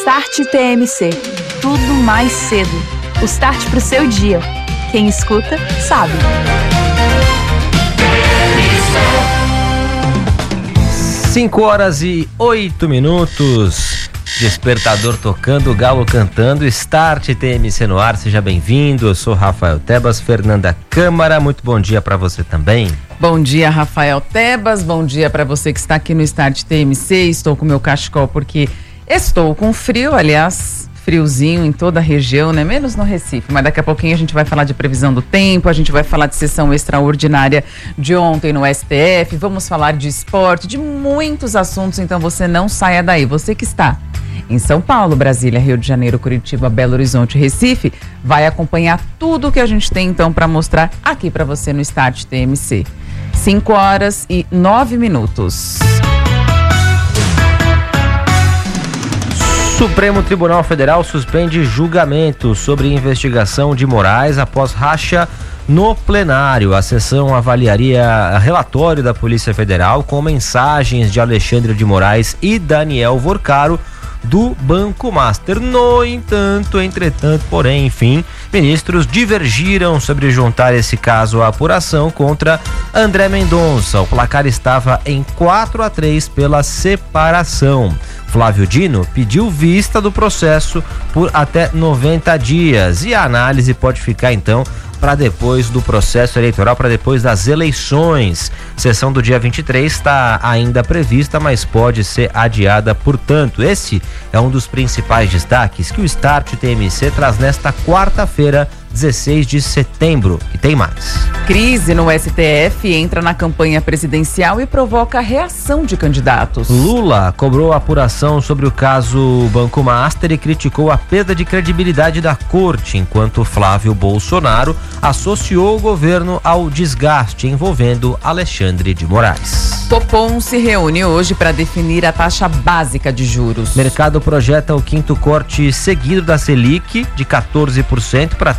Start TMC. Tudo mais cedo. O start pro seu dia. Quem escuta, sabe. 5h08. Despertador tocando, galo cantando, Start TMC no ar, seja bem-vindo. Eu sou Rafael Tebas, Fernanda Câmara, muito bom dia para você também. Bom dia, Rafael Tebas, bom dia para você que está aqui no Start TMC. Estou com meu cachecol porque estou com frio, aliás, friozinho em toda a região, né? Menos no Recife, mas daqui a pouquinho a gente vai falar de previsão do tempo, a gente vai falar de sessão extraordinária de ontem no STF, vamos falar de esporte, de muitos assuntos, então você não saia daí. Você que está em São Paulo, Brasília, Rio de Janeiro, Curitiba, Belo Horizonte, Recife, vai acompanhar tudo que a gente tem então para mostrar aqui para você no Start TMC. 5h09. Supremo Tribunal Federal suspende julgamento sobre investigação de Moraes após racha no plenário. A sessão avaliaria relatório da Polícia Federal com mensagens de Alexandre de Moraes e Daniel Vorcaro do Banco Master. No entanto, entretanto, porém, enfim, ministros divergiram sobre juntar esse caso à apuração contra André Mendonça. O placar estava em 4-3 pela separação. Flávio Dino pediu vista do processo por até 90 dias e a análise pode ficar então para depois do processo eleitoral, para depois das eleições. Sessão do dia 23 está ainda prevista, mas pode ser adiada, portanto. Esse é um dos principais destaques que o Start TMC traz nesta quarta-feira, 16 de setembro. E tem mais. Crise no STF entra na campanha presidencial e provoca reação de candidatos. Lula cobrou a apuração sobre o caso Banco Master e criticou a perda de credibilidade da corte, enquanto Flávio Bolsonaro associou o governo ao desgaste envolvendo Alexandre de Moraes. Copom se reúne hoje para definir a taxa básica de juros. Mercado projeta o quinto corte seguido da Selic de 14% para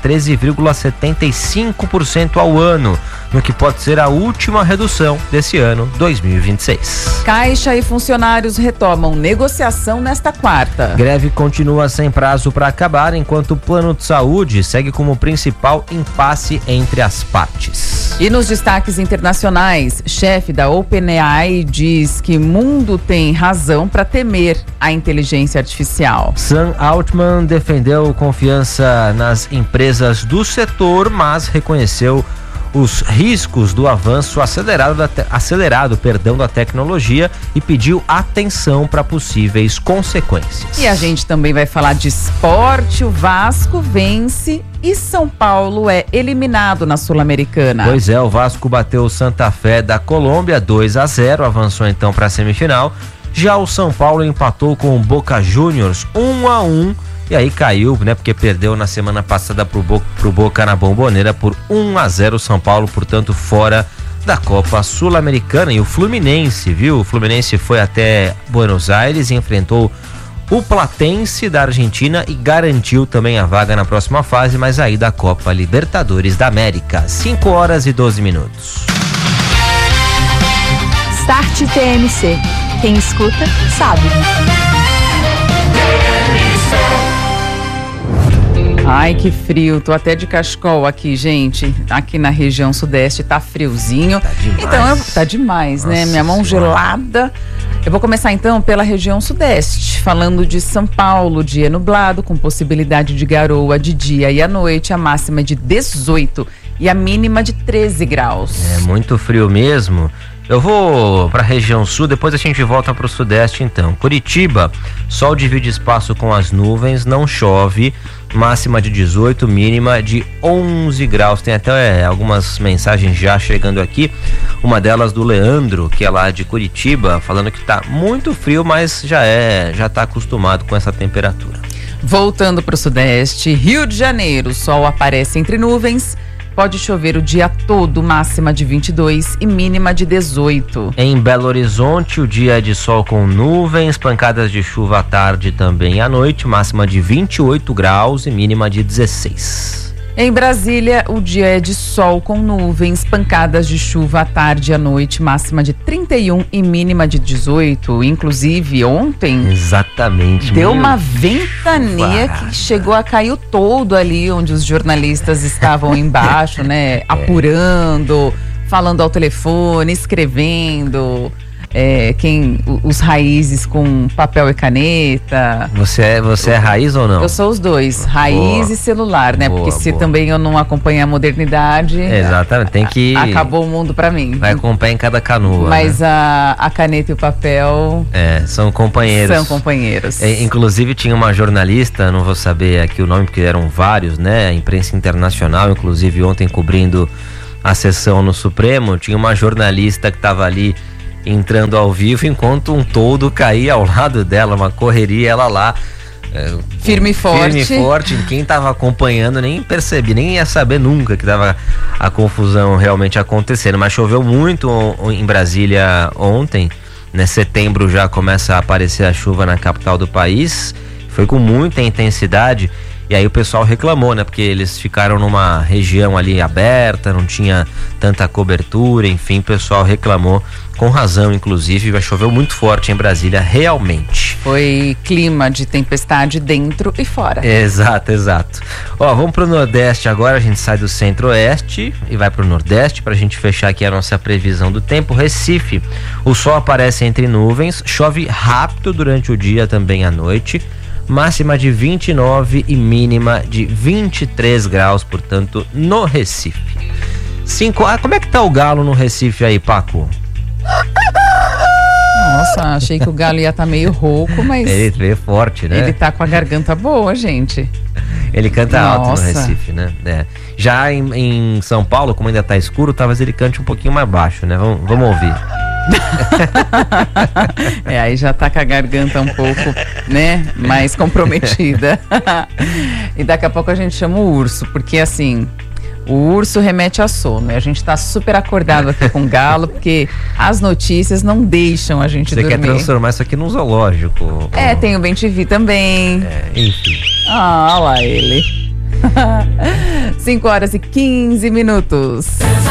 13,75% ao ano, no que pode ser a última redução desse ano 2026. Caixa e funcionários retomam negociação nesta quarta. Greve continua sem prazo para acabar, enquanto o plano de saúde segue como principal impasse entre as partes. E nos destaques internacionais, chefe da OpenAI diz que o mundo tem razão para temer a inteligência artificial. Sam Altman defendeu confiança nas empresas do setor, mas reconheceu os riscos do avanço acelerado da tecnologia e pediu atenção para possíveis consequências. E a gente também vai falar de esporte. O Vasco vence e São Paulo é eliminado na Sul-Americana. Pois é, o Vasco bateu o Santa Fé da Colômbia 2-0, avançou então para a semifinal. Já o São Paulo empatou com o Boca Juniors 1-1. E aí caiu, né? Porque perdeu na semana passada pro Boca na Bombonera por 1-0. São Paulo, portanto, fora da Copa Sul-Americana. E o Fluminense, viu? O Fluminense foi até Buenos Aires e enfrentou o Platense da Argentina e garantiu também a vaga na próxima fase, mas aí da Copa Libertadores da América. 5h12. Start TMC. Quem escuta, sabe. Ai, que frio, tô até de cachecol aqui, gente. Aqui na região sudeste tá friozinho. Tá demais. Então, tá demais, né? Minha mão gelada. Eu vou começar então pela região sudeste, falando de São Paulo, dia nublado, com possibilidade de garoa de dia e à noite, a máxima de 18 e a mínima de 13 graus. É muito frio mesmo. Eu vou para a região sul, depois a gente volta para o sudeste então. Curitiba, sol divide espaço com as nuvens, não chove, máxima de 18, mínima de 11 graus. Tem até algumas mensagens já chegando aqui, uma delas do Leandro, que é lá de Curitiba, falando que tá muito frio, mas já tá acostumado com essa temperatura. Voltando para o sudeste, Rio de Janeiro, sol aparece entre nuvens. Pode chover o dia todo, máxima de 22 e mínima de 18. Em Belo Horizonte, o dia é de sol com nuvens, pancadas de chuva à tarde também à noite, máxima de 28 graus e mínima de 16. Em Brasília, o dia é de sol com nuvens, pancadas de chuva à tarde e à noite, máxima de 31 e mínima de 18. Inclusive, ontem... Exatamente. Deu uma ventania que chegou a cair o toldo ali onde os jornalistas estavam embaixo, né? Apurando, falando ao telefone, escrevendo... os raízes com papel e caneta. Você é raiz ou não? Eu sou os dois, raiz Boa. e celular, né? Boa, porque se boa. também eu não acompanhar a modernidade, Exatamente, tem que... acabou o mundo pra mim. Vai com o pé em cada canoa. Mas né? a caneta e o papel São companheiros. são companheiros. Inclusive tinha uma jornalista, não vou saber aqui o nome porque eram vários, né? A imprensa internacional, inclusive ontem cobrindo a sessão no Supremo, tinha uma jornalista que estava ali entrando ao vivo enquanto um toldo caía ao lado dela, uma correria, ela lá firme e forte. Firme e forte. Quem estava acompanhando nem percebia, nem ia saber nunca que estava a confusão realmente acontecendo. Mas choveu muito em Brasília ontem, né? Setembro já começa a aparecer a chuva na capital do país, foi com muita intensidade. E aí o pessoal reclamou, né? Porque eles ficaram numa região ali aberta, não tinha tanta cobertura, enfim, o pessoal reclamou, com razão, inclusive, choveu muito forte em Brasília, realmente. Foi clima de tempestade dentro e fora. Exato. Ó, vamos pro Nordeste agora, a gente sai do Centro-Oeste e vai pro Nordeste pra gente fechar aqui a nossa previsão do tempo. Recife, o sol aparece entre nuvens, chove rápido durante o dia, também à noite. Máxima de 29 e mínima de 23 graus, portanto, no Recife. Como é que tá o galo no Recife aí, Paco? Nossa, achei que o galo ia estar meio rouco, mas... Ele veio forte, né? Ele tá com a garganta boa, gente. Ele canta alto Nossa. no Recife, né? Já em São Paulo, como ainda tá escuro, talvez ele cante um pouquinho mais baixo, né? Vamos ouvir. Aí já tá com a garganta um pouco, né, mais comprometida. E daqui a pouco a gente chama o urso, porque assim, o urso remete a sono. E a gente tá super acordado aqui com o galo, porque as notícias não deixam a gente dormir. Você quer transformar isso aqui num zoológico? Tem o Bem-TV também. Enfim. Olha lá ele. 5h15.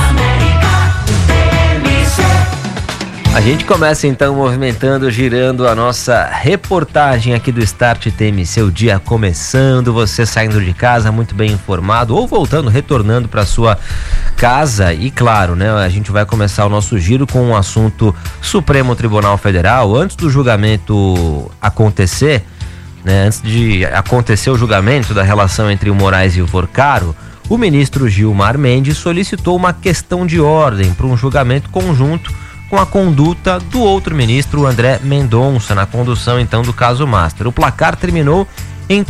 A gente começa então movimentando, girando a nossa reportagem aqui do Start TMC, o dia começando, você saindo de casa muito bem informado ou voltando, retornando para sua casa. E claro, né, a gente vai começar o nosso giro com um assunto Supremo Tribunal Federal. Antes do julgamento acontecer, né, antes de acontecer o julgamento da relação entre o Moraes e o Vorcaro, o ministro Gilmar Mendes solicitou uma questão de ordem para um julgamento conjunto com a conduta do outro ministro, André Mendonça, na condução então do caso Master. O placar terminou em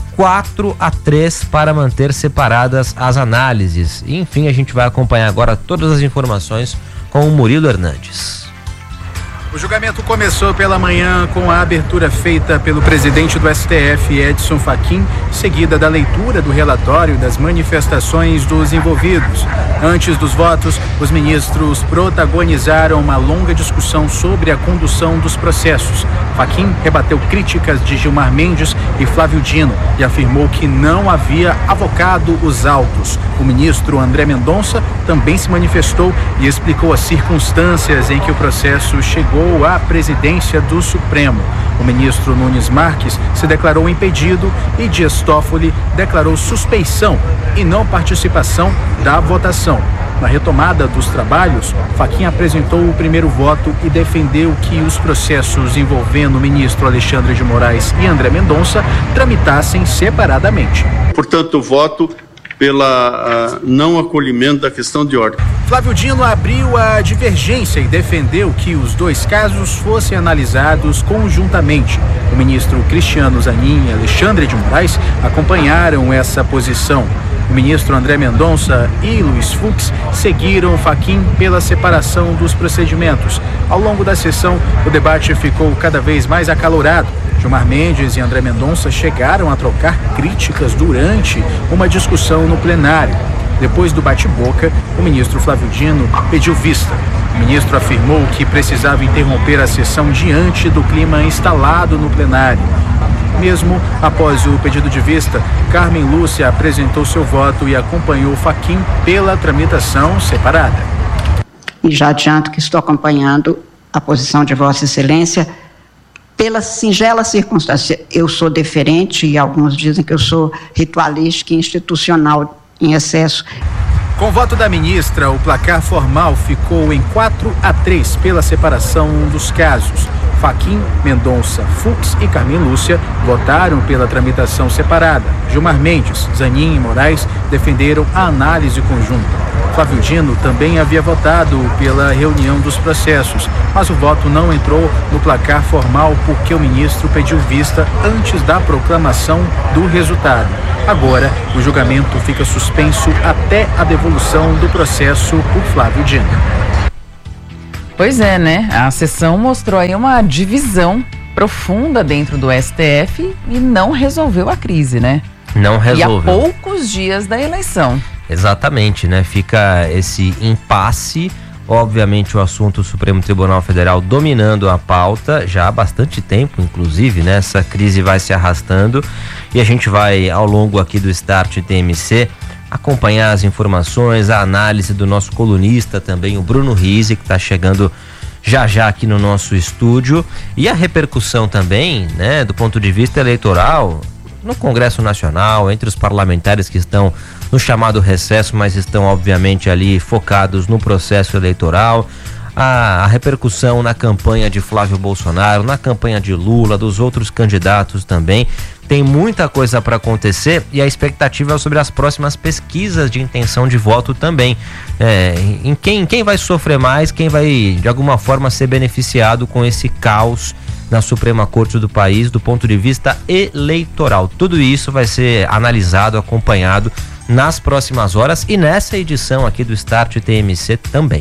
4-3 para manter separadas as análises. E, enfim, a gente vai acompanhar agora todas as informações com o Murilo Hernandes. O julgamento começou pela manhã com a abertura feita pelo presidente do STF, Edson Fachin, seguida da leitura do relatório das manifestações dos envolvidos. Antes dos votos, os ministros protagonizaram uma longa discussão sobre a condução dos processos. Fachin rebateu críticas de Gilmar Mendes e Flávio Dino e afirmou que não havia avocado os autos. O ministro André Mendonça também se manifestou e explicou as circunstâncias em que o processo chegou à presidência do Supremo. O ministro Nunes Marques se declarou impedido e Dias Toffoli declarou suspeição e não participação da votação. Na retomada dos trabalhos, Fachin apresentou o primeiro voto e defendeu que os processos envolvendo o ministro Alexandre de Moraes e André Mendonça tramitassem separadamente. Portanto, voto pela não acolhimento da questão de ordem. Flávio Dino abriu a divergência e defendeu que os dois casos fossem analisados conjuntamente. O ministro Cristiano Zanin e Alexandre de Moraes acompanharam essa posição. O ministro André Mendonça e Luiz Fux seguiram Fachin pela separação dos procedimentos. Ao longo da sessão, o debate ficou cada vez mais acalorado. Gilmar Mendes e André Mendonça chegaram a trocar críticas durante uma discussão no plenário. Depois do bate-boca, o ministro Flávio Dino pediu vista. O ministro afirmou que precisava interromper a sessão diante do clima instalado no plenário. Mesmo após o pedido de vista, Carmen Lúcia apresentou seu voto e acompanhou Fachin pela tramitação separada. E já adianto que estou acompanhando a posição de Vossa Excelência pela singela circunstância. Eu sou deferente e alguns dizem que eu sou ritualística e institucional em excesso. Com o voto da ministra, o placar formal ficou em 4-3 pela separação dos casos. Fachin, Mendonça, Fux e Carmen Lúcia votaram pela tramitação separada. Gilmar Mendes, Zanin e Moraes defenderam a análise conjunta. Flávio Dino também havia votado pela reunião dos processos, mas o voto não entrou no placar formal porque o ministro pediu vista antes da proclamação do resultado. Agora, o julgamento fica suspenso até a devolução do processo por Flávio Dino. Pois é, né? A sessão mostrou aí uma divisão profunda dentro do STF e não resolveu a crise, né? Não resolveu. E há poucos dias da eleição. Exatamente, né? Fica esse impasse. Obviamente o assunto, o Supremo Tribunal Federal dominando a pauta já há bastante tempo, inclusive, né? Essa crise vai se arrastando e a gente vai, ao longo aqui do Start TMC, acompanhar as informações, a análise do nosso colunista também, o Bruno Rizzi, que está chegando já aqui no nosso estúdio, e a repercussão também, né, do ponto de vista eleitoral no Congresso Nacional, entre os parlamentares que estão no chamado recesso, mas estão obviamente ali focados no processo eleitoral, a repercussão na campanha de Flávio Bolsonaro, na campanha de Lula, dos outros candidatos também. Tem muita coisa para acontecer e a expectativa é sobre as próximas pesquisas de intenção de voto também. Em quem vai sofrer mais, quem vai de alguma forma ser beneficiado com esse caos na Suprema Corte do país do ponto de vista eleitoral. Tudo isso vai ser analisado, acompanhado nas próximas horas e nessa edição aqui do Start TMC também.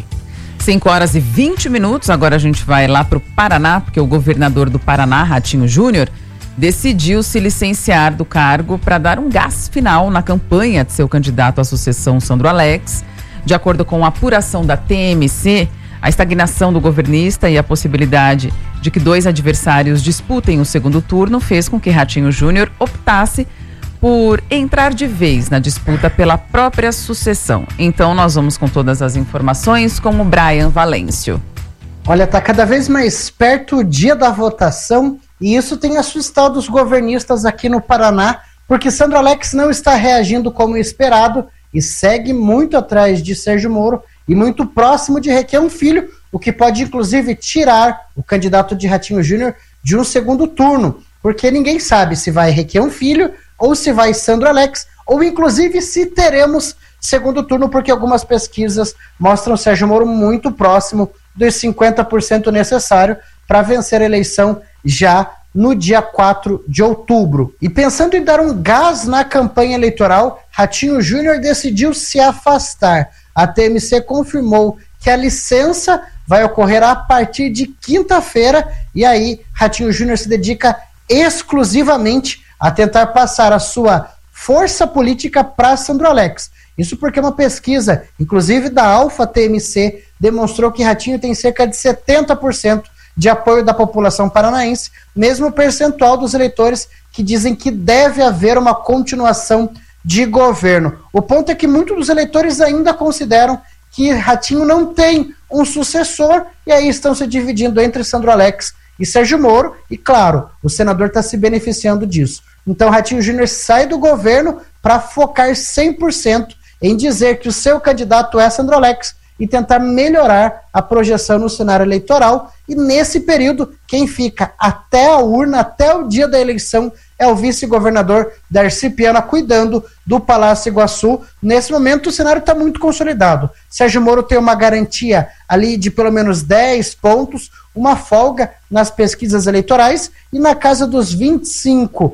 5h20, agora a gente vai lá para o Paraná, porque o governador do Paraná, Ratinho Júnior, decidiu se licenciar do cargo para dar um gás final na campanha de seu candidato à sucessão, Sandro Alex. De acordo com a apuração da TMC, a estagnação do governista e a possibilidade de que 2 adversários disputem o segundo turno fez com que Ratinho Júnior optasse por entrar de vez na disputa pela própria sucessão. Então nós vamos com todas as informações com o Brian Valêncio. Olha, tá cada vez mais perto o dia da votação e isso tem assustado os governistas aqui no Paraná, porque Sandro Alex não está reagindo como esperado e segue muito atrás de Sérgio Moro e muito próximo de Requião Filho, o que pode inclusive tirar o candidato de Ratinho Júnior de um segundo turno, porque ninguém sabe se vai Requião Filho ou se vai Sandro Alex, ou inclusive se teremos segundo turno, porque algumas pesquisas mostram Sérgio Moro muito próximo dos 50% necessário para vencer a eleição já no dia 4 de outubro. E pensando em dar um gás na campanha eleitoral, Ratinho Júnior decidiu se afastar. A TMC confirmou que a licença vai ocorrer a partir de quinta-feira e aí Ratinho Júnior se dedica exclusivamente a tentar passar a sua força política para Sandro Alex. Isso porque uma pesquisa, inclusive da Alfa TMC, demonstrou que Ratinho tem cerca de 70% de apoio da população paranaense, mesmo percentual dos eleitores que dizem que deve haver uma continuação de governo. O ponto é que muitos dos eleitores ainda consideram que Ratinho não tem um sucessor e aí estão se dividindo entre Sandro Alex e Sérgio Moro e, claro, o senador está se beneficiando disso. Então, Ratinho Júnior sai do governo para focar 100% em dizer que o seu candidato é Sandro Alex e tentar melhorar a projeção no cenário eleitoral. E nesse período, quem fica até a urna, até o dia da eleição, é o vice-governador Darcy Piana, cuidando do Palácio Iguaçu. Nesse momento, o cenário está muito consolidado. Sérgio Moro tem uma garantia ali de pelo menos 10 pontos, uma folga nas pesquisas eleitorais, e na casa dos 25%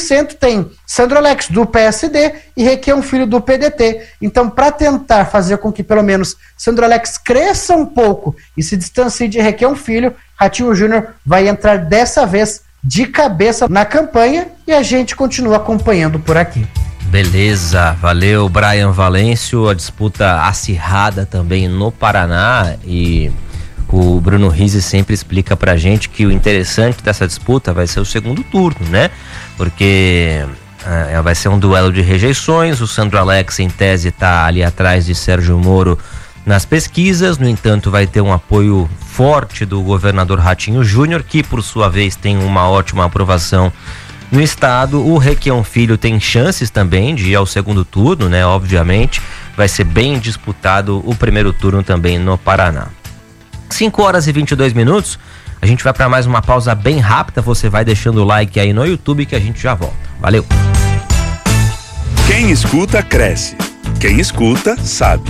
tem Sandro Alex do PSD e Requião Filho do PDT. Então, para tentar fazer com que pelo menos Sandro Alex cresça um pouco e se distancie de Requião Filho, Ratinho Júnior vai entrar dessa vez de cabeça na campanha e a gente continua acompanhando por aqui. Beleza, valeu Brian Valêncio. A disputa acirrada também no Paraná e O Bruno Rizzi sempre explica pra gente que o interessante dessa disputa vai ser o segundo turno, né? Porque vai ser um duelo de rejeições. O Sandro Alex, em tese, tá ali atrás de Sérgio Moro nas pesquisas. No entanto, vai ter um apoio forte do governador Ratinho Júnior, que por sua vez tem uma ótima aprovação no estado. O Requião Filho tem chances também de ir ao segundo turno, né? Obviamente, vai ser bem disputado o primeiro turno também no Paraná. 5h22. A gente vai para mais uma pausa bem rápida. Você vai deixando o like aí no YouTube que a gente já volta. Valeu! Quem escuta, cresce. Quem escuta, sabe.